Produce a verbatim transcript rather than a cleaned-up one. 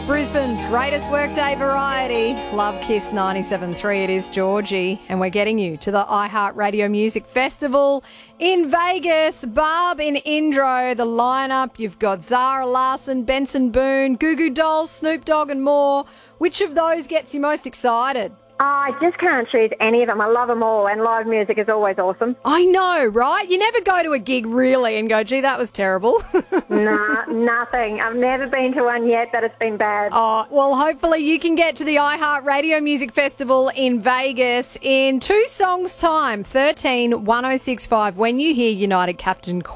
Brisbane's greatest workday variety. Love Kiss ninety-seven point three. It is Georgie, and we're getting you to the iHeartRadio Music Festival in Vegas. Barb in Indro, the lineup. You've got Zara Larsson, Benson Boone, Goo Goo Dolls, Snoop Dogg and more. Which of those gets you most excited? Oh, I just can't choose any of them. I love them all, and live music is always awesome. I know, right? You never go to a gig really and go, gee, that was terrible. Nah, nothing. I've never been to one yet that it's been bad. Oh, well, hopefully you can get to the iHeartRadio Music Festival in Vegas in two songs' time, thirteen one oh six five, when you hear United Captain